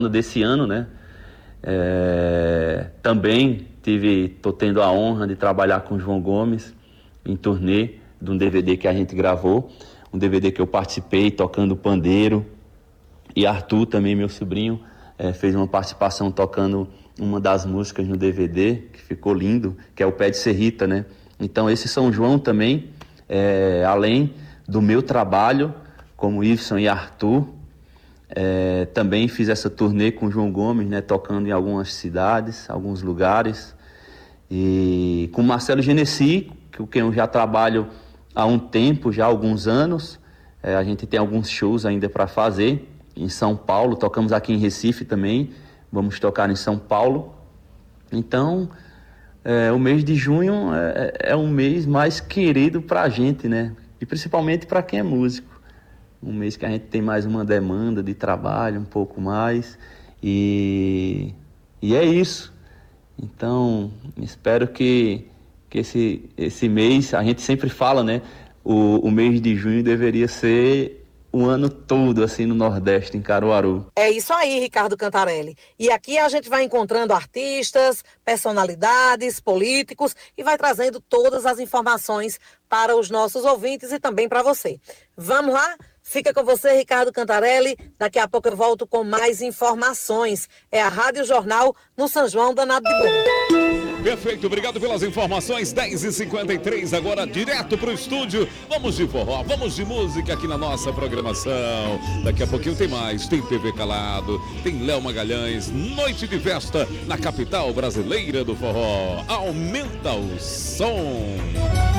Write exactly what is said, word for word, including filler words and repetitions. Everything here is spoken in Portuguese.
desse ano, né? É, também tive, tô tendo a honra de trabalhar com o João Gomes em turnê de um D V D que a gente gravou, um D V D que eu participei tocando pandeiro, e Arthur também, meu sobrinho, é, fez uma participação tocando uma das músicas no D V D, que ficou lindo, que é o Pé de Serrita, né? Então esse São João também, é, além do meu trabalho como Iveson e Arthur, É, também fiz essa turnê com o João Gomes, né, tocando em algumas cidades, alguns lugares. E com o Marcelo Genesi, com quem eu já trabalho há um tempo, já há alguns anos. É, a gente tem alguns shows ainda para fazer em São Paulo. Tocamos aqui em Recife também, vamos tocar em São Paulo. Então, é, o mês de junho é, é um mês mais querido para a gente, né? E principalmente para quem é músico. Um mês que a gente tem mais uma demanda de trabalho, um pouco mais, e, e é isso. Então, espero que, que esse, esse mês, a gente sempre fala, né, o, o mês de junho deveria ser o ano todo, assim, no Nordeste, em Caruaru. É isso aí, Ricardo Cantarelli. E aqui a gente vai encontrando artistas, personalidades, políticos e vai trazendo todas as informações para os nossos ouvintes e também para você. Vamos lá? Fica com você, Ricardo Cantarelli. Daqui a pouco eu volto com mais informações. É a Rádio Jornal no São João Danado de Bom. Perfeito, obrigado pelas informações. dez e cinquenta e três, agora direto para o estúdio. Vamos de forró, vamos de música aqui na nossa programação. Daqui a pouquinho tem mais. Tem P V Calado, tem Léo Magalhães. Noite de festa na capital brasileira do forró. Aumenta o som.